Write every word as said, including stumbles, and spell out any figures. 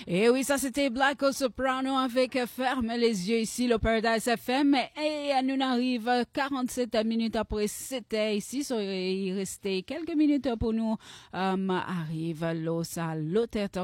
Et oui, ça c'était Black Soprano avec Ferme les yeux ici, le Paradise F M. Et nous arrive quarante-sept minutes après c'était ici. So, il restait quelques minutes pour nous. Um, arrive l'eau, ça, l'autre